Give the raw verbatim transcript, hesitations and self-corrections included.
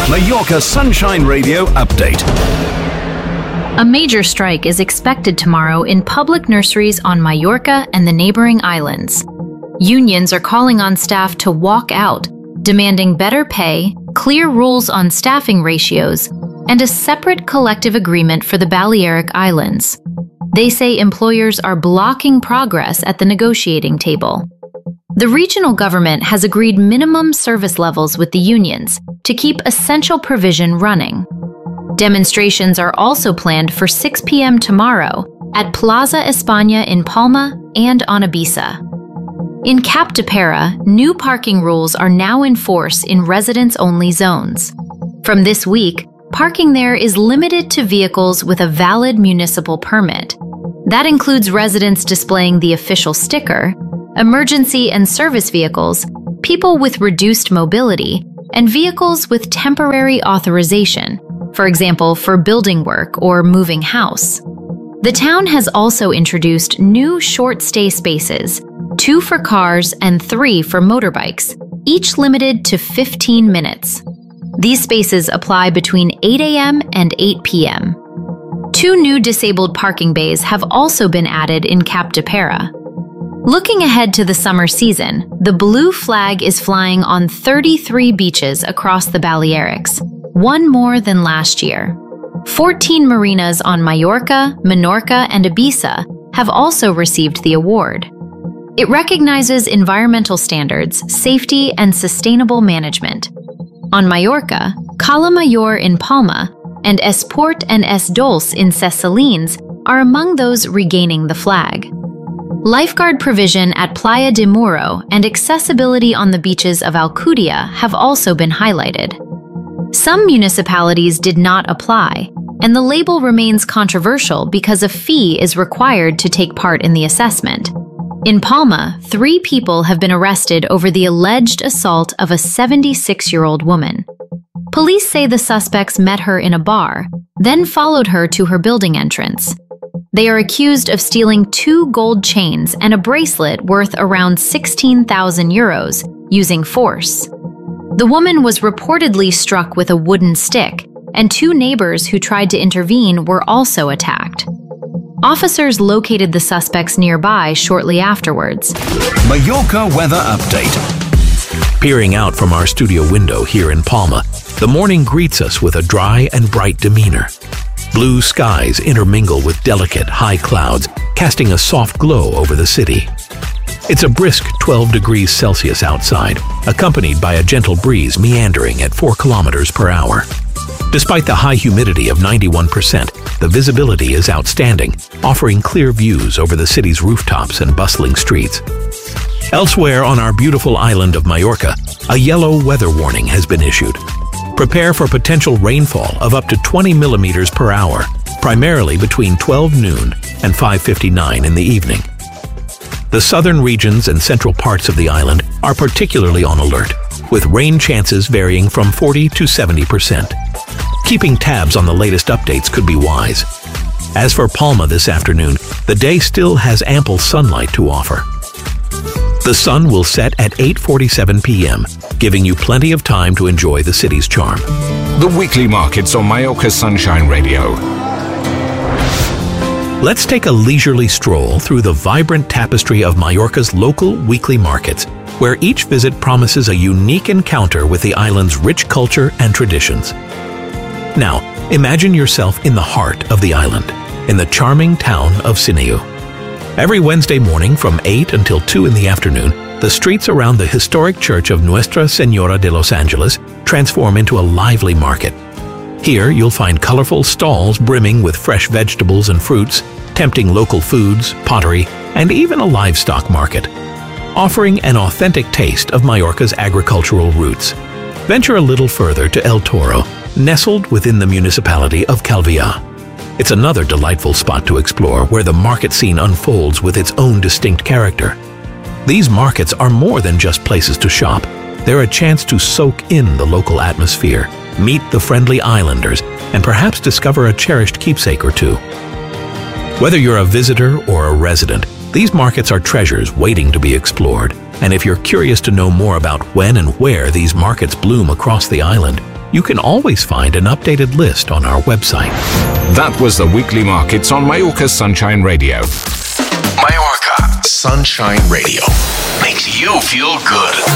Mallorca Sunshine Radio update. A major strike is expected tomorrow in public nurseries on Mallorca and the neighboring islands. Unions are calling on staff to walk out, demanding better pay, clear rules on staffing ratios, and a separate collective agreement for the Balearic Islands. They say employers are blocking progress at the negotiating table. The regional government has agreed minimum service levels with the unions to keep essential provision running. Demonstrations are also planned for six p m tomorrow at Plaza España in Palma and on Ibiza. In Cap de Pera, new parking rules are now in force in residents-only zones. From this week, parking there is limited to vehicles with a valid municipal permit. That includes residents displaying the official sticker, emergency and service vehicles, people with reduced mobility, and vehicles with temporary authorization, for example, for building work or moving house. The town has also introduced new short-stay spaces, two for cars and three for motorbikes, each limited to fifteen minutes. These spaces apply between eight a m and eight p m Two new disabled parking bays have also been added in Cap de Pera. Looking ahead to the summer season, the blue flag is flying on thirty-three beaches across the Balearics, one more than last year. fourteen marinas on Mallorca, Menorca, and Ibiza have also received the award. It recognizes environmental standards, safety, and sustainable management. On Mallorca, Cala Mayor in Palma and Esport and Es Dolç in Ses Salines are among those regaining the flag. Lifeguard provision at Playa de Muro and accessibility on the beaches of Alcudia have also been highlighted. Some municipalities did not apply, and the label remains controversial because a fee is required to take part in the assessment. In Palma, three people have been arrested over the alleged assault of a seventy-six-year-old woman. Police say the suspects met her in a bar, then followed her to her building entrance. They are accused of stealing two gold chains and a bracelet worth around sixteen thousand euros using force. The woman was reportedly struck with a wooden stick, and two neighbors who tried to intervene were also attacked. Officers located the suspects nearby shortly afterwards. Mallorca weather update. Peering out from our studio window here in Palma, the morning greets us with a dry and bright demeanor. Blue skies intermingle with delicate, high clouds, casting a soft glow over the city. It's a brisk twelve degrees Celsius outside, accompanied by a gentle breeze meandering at four kilometers per hour. Despite the high humidity of ninety-one percent, the visibility is outstanding, offering clear views over the city's rooftops and bustling streets. Elsewhere on our beautiful island of Mallorca, a yellow weather warning has been issued. Prepare for potential rainfall of up to twenty millimeters per hour, primarily between twelve noon and five fifty-nine in the evening. The southern regions and central parts of the island are particularly on alert, with rain chances varying from forty to seventy percent. Keeping tabs on the latest updates could be wise. As for Palma this afternoon, the day still has ample sunlight to offer. The sun will set at eight forty-seven p m, giving you plenty of time to enjoy the city's charm. The weekly markets on Mallorca Sunshine Radio. Let's take a leisurely stroll through the vibrant tapestry of Mallorca's local weekly markets, where each visit promises a unique encounter with the island's rich culture and traditions. Now, imagine yourself in the heart of the island, in the charming town of Sineu. Every Wednesday morning from eight until two in the afternoon, the streets around the historic church of Nuestra Señora de los Angeles transform into a lively market. Here, you'll find colorful stalls brimming with fresh vegetables and fruits, tempting local foods, pottery, and even a livestock market, offering an authentic taste of Mallorca's agricultural roots. Venture a little further to El Toro, nestled within the municipality of Calviá. It's another delightful spot to explore where the market scene unfolds with its own distinct character. These markets are more than just places to shop. They're a chance to soak in the local atmosphere, meet the friendly islanders, and perhaps discover a cherished keepsake or two. Whether you're a visitor or a resident, these markets are treasures waiting to be explored. And if you're curious to know more about when and where these markets bloom across the island, You can always find an updated list on our website. That was the Weekly Markets on Mallorca Sunshine Radio. Mallorca Sunshine Radio makes you feel good.